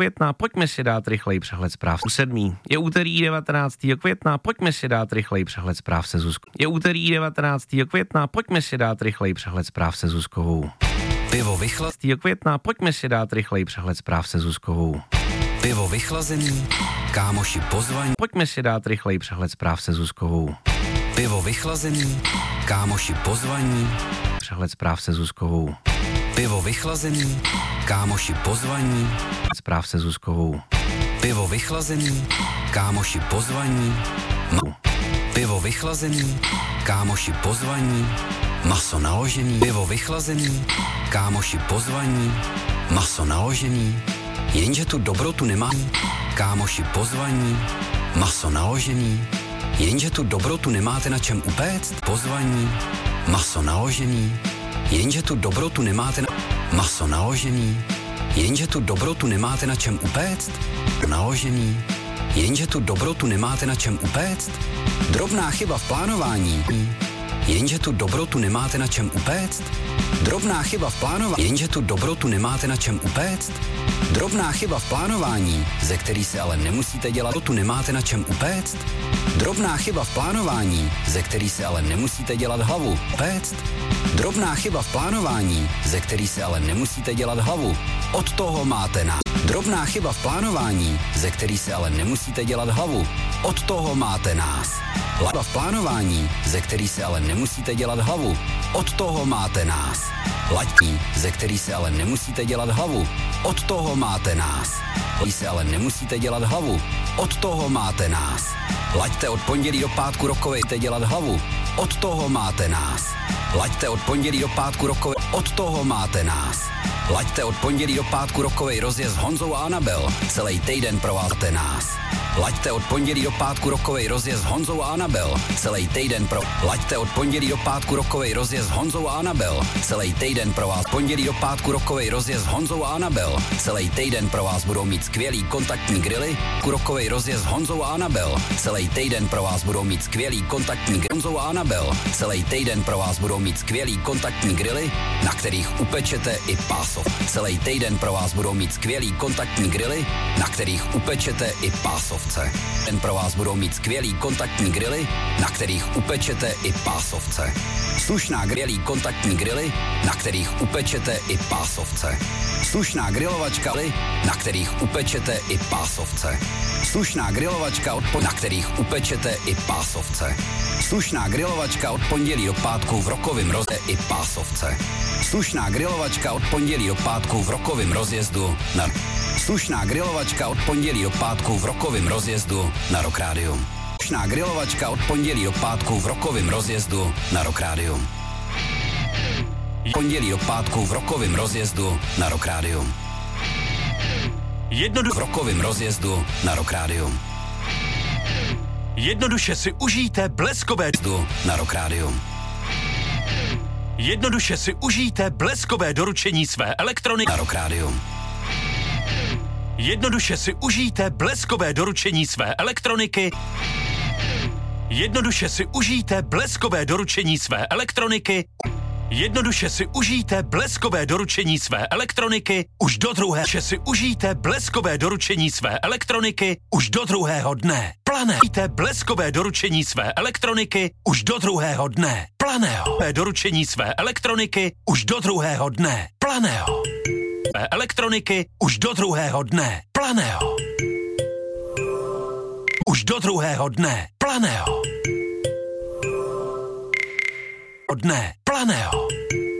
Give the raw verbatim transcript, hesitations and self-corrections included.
května, pojďme si dát rychlej přehled zpráv. sedmý Je úterý devatenáctého května, pojďme si dát rychlej přehled zpráv se Zuzkou. Je úterý devatenáctého května, pojďme si dát rychlej přehled zpráv se Zuzkovou. Pivo vychlazený. května, pojďme si dát rychlej přehled zpráv se Zuzkovou. Pivo vychlazený, kámoši pozvaní. Pojďme si dát rychlej přehled zpráv se Zuzkovou. Pivo vychlazený, kámoši pozvaní. Přehled zpráv se Zuzkovou. Pivo vychlazený, kámoši pozvaní. Zpráv se Zuzkovou. Pivo vychlazený, kámoši pozvaní. Ma- Pivo vychlazený, kámoši pozvaní. Maso naložený. Pivo vychlazený, kámoši pozvaní. Maso naložený. Jenže tu dobrotu nemá. Kámoši pozvaní. Maso naložený. Jenže tu dobrotu nemáte na čem upéct. Pozvaní. Maso naložený. Jenže tu dobrotu nemáte na... Maso naložený. Jenže tu dobrotu nemáte na čem upéct. Naložený. Jenže tu dobrotu nemáte na čem upéct. Drobná chyba v plánování. Jenže tu dobrotu nemáte na čem upéct. Drobná chyba v plánování. Jenže tu dobrotu nemáte na čem upéct. Drobná chyba v plánování, ze který se ale nemusíte dělat. Tu nemáte na čem upéct. Drobná chyba v plánování, ze který se ale nemusíte dělat hlavu. Upéct. Drobná chyba v plánování, ze který se ale nemusíte dělat hlavu. Od toho máte nás. Drobná chyba v plánování, ze který se ale nemusíte dělat hlavu. Od toho máte nás. Chyba v plánování, ze který se ale nemusíte dělat hlavu. Od toho máte nás. Laťní, ze který se ale nemusíte dělat hlavu. Od toho máte nás. Laťní se ale nemusíte dělat hlavu. Od toho máte nás. Laďte od pondělí do pátku rokovejte dělat hlavu. Od toho máte nás. Laďte od pondělí do pátku rokovej. Od toho máte nás. Laďte od pondělí do pátku rokovej rozjezd s Honzou a Anabel. Celý týden provázte nás. Laďte od pondělí do pátku rokovej rozjezd s Honzou a Anabel. Celý týden pro... Laďte od pondělí do pátku rokovej rozjezd s Honzou a Anabel. Celý týden pro vás. Pondělí do pátku rokovej rozjezd s Honzou a Anabel. Celý týden pro vás budou mít skvělý kontaktní grily. Rokovej rozjezd s Honzou a Anabel. Celý týden pro vás budou mít skvělý kontaktní grily. Honzou a Anabel. Celý týden pro vás budou mít skvělý kontaktní grily, na kterých upečete i pásov. Celý týden pro vás budou mít skvělý kontaktní grily, na kterých upečete i pásovce. Den pro vás budou mít skvělý kontaktní grily, na kterých upečete i pásovce. Slušná grillí kontaktní grily, na kterých upečete i pásovce. Slušná grilovačka, na kterých upečete i pásovce. Slušná grilovačka, od po- na kterých upečete i pásovce. Slušná grilovačka od pondělí do pátku v rokovém rozjezdu i pásovce. Slušná grilovačka od pondělí do pátku v rokovém rozjezdu na... Slušná grilovačka od pondělí do pátku v rokovém rozjezdu na Rock Rádium. Slušná grilovačka od pondělí do pátku v rokovém rozjezdu na Rock Rádium. Pondělí do pátku v rokovém rozjezdu na Rock Rádium. Jednoduše v rokovém rozjezdu na Rock Rádium. Jednoduše si užijte bleskové zdu na Rock Rádium. Jednoduše si užijte bleskové doručení své elektroniky na Rock Rádium. Jednoduše si užijte bleskové doručení své elektroniky. Jednoduše si užijte bleskové doručení své elektroniky. Jednoduše si užijte bleskové doručení své elektroniky už do druhé. si užijte bleskové doručení své elektroniky už do druhého dne. Plané. Bleskové doručení své elektroniky už do druhého dne. Planého. Doručení své elektroniky už do druhého dne. Planého. Elektroniky už do druhého dne. Planého. Už do druhého dne. Planého. Dne. Planého.